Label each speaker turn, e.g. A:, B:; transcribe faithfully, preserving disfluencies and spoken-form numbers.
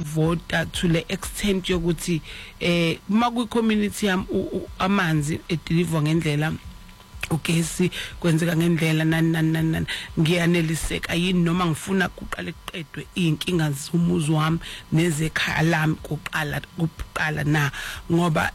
A: vote to the extent yokuthi eh uma ku community yam amanzi edeliver ngendlela ugesi kwenzeka ngendlela nani nani nani ngiyaneliseka yini noma ngifuna kuqala kuqedwe inkinga zumuzi wami nezekhaya lami kuqala kuqala na ngoba